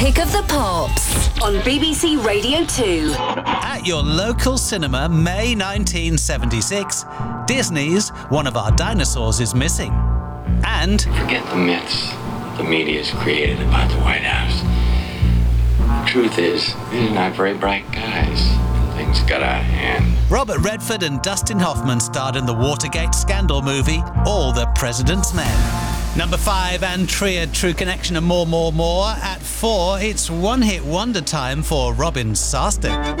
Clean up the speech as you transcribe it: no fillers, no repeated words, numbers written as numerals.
Pick of the Pops on BBC Radio 2. At your local cinema, May 1976, Disney's One of Our Dinosaurs is Missing. And forget the myths the media's created about the White House. The truth is, these are not very bright guys. Things got out of hand. Robert Redford and Dustin Hoffman starred in the Watergate scandal movie, All the President's Men. Number 5, and Triad, True Connection and More. At 4, it's one-hit wonder time for Robin Sarstedt.